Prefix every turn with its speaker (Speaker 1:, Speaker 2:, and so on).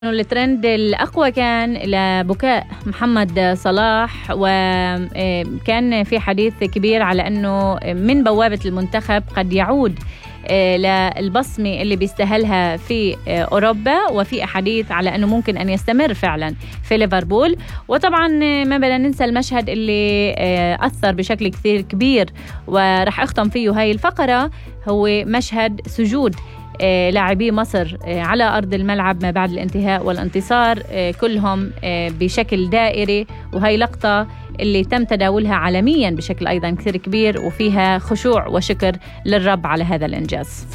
Speaker 1: الترند الأقوى كان لبكاء محمد صلاح، وكان في حديث كبير على أنه من بوابة المنتخب قد يعود للبصمة اللي بيستاهلها في أوروبا، وفي أحاديث على أنه ممكن أن يستمر فعلا في ليفربول. وطبعا ما بدنا ننسى المشهد اللي أثر بشكل كثير كبير ورح أختم فيه هاي الفقرة، هو مشهد سجود لاعبي مصر على أرض الملعب ما بعد الانتهاء والانتصار كلهم بشكل دائري، وهي لقطة اللي تم تداولها عالميا بشكل أيضا كثير كبير، وفيها خشوع وشكر للرب على هذا الإنجاز.